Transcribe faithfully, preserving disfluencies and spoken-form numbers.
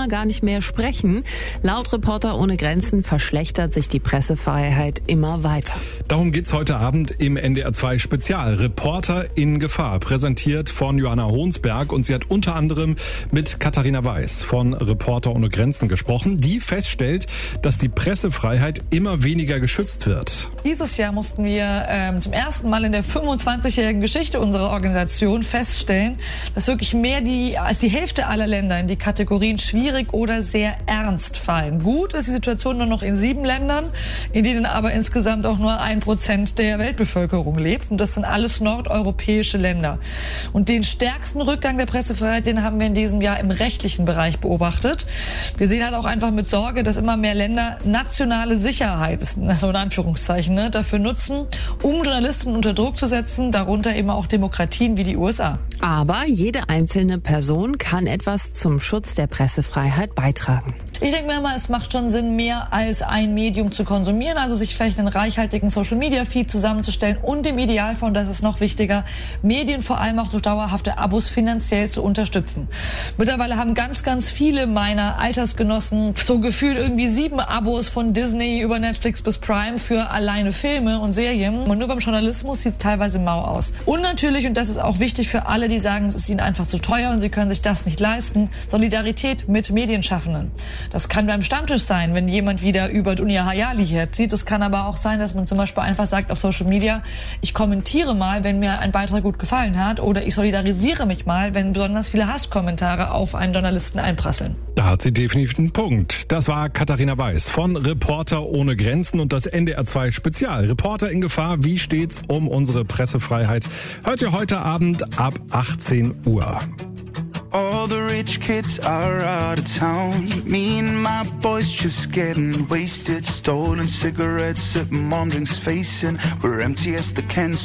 Gefahr gar nicht mehr sprechen. Laut Reporter ohne Grenzen verschlechtert sich die Pressefreiheit immer weiter. Darum geht's heute Abend im N D R zwei Spezial. Reporter in Gefahr, präsentiert von Johanna Honsberg. Und sie hat unter anderem mit Katharina Weiß von Reporter ohne Grenzen gesprochen, die feststellt, dass die Pressefreiheit immer weniger geschützt wird. Dieses Jahr mussten wir ähm, zum ersten Mal in der fünfundzwanzigjährigen Geschichte unserer Organisation feststellen, dass wirklich mehr die, als die Hälfte aller Länder in die Kategorien schwierig oder sehr ernst fallen. Gut ist die Situation nur noch in sieben Ländern, in denen aber insgesamt auch nur ein Prozent der Weltbevölkerung lebt. Und das sind alles nordeuropäische Länder. Und den stärksten Rückgang der Pressefreiheit, den haben wir in diesem Jahr im rechtlichen Bereich beobachtet. Wir sehen halt auch einfach mit Sorge, dass immer mehr Länder nationale Sicherheit, so in Anführungszeichen, ne, dafür nutzen, um Journalisten unter Druck zu setzen, darunter eben auch Demokratien wie die U S A. Aber jede einzelne Person kann etwas zum Schutz der Pressefreiheit beitragen. Ich denke mir immer, es macht schon Sinn, mehr als ein Medium zu konsumieren, also sich vielleicht einen reichhaltigen Social-Media-Feed zusammenzustellen und im Idealfall, und das ist noch wichtiger, Medien vor allem auch durch dauerhafte Abos finanziell zu unterstützen. Mittlerweile haben ganz, ganz viele meiner Altersgenossen so gefühlt irgendwie sieben Abos von Disney über Netflix bis Prime für alleine Filme und Serien. Und nur beim Journalismus sieht es teilweise mau aus. Und natürlich, und das ist auch wichtig für alle, die sagen, es ist ihnen einfach zu teuer und sie können sich das nicht leisten, Solidarität mit Medienschaffenden. Das kann beim Stammtisch sein, wenn jemand wieder über Dunja Hayali herzieht. Es kann aber auch sein, dass man zum Beispiel einfach sagt auf Social Media, ich kommentiere mal, wenn mir ein Beitrag gut gefallen hat, oder ich solidarisiere mich mal, wenn besonders viele Hasskommentare auf einen Journalisten einprasseln. Da hat sie definitiv einen Punkt. Das war Katharina Weiß von Reporter ohne Grenzen und das N D R zwei Spezial. Reporter in Gefahr, wie steht's um unsere Pressefreiheit? Hört ihr heute Abend ab achtzehn Uhr. All the rich kids are out of town. Me and my boys just getting wasted. Stolen cigarettes at mom drinks facing. We're empty as the cans.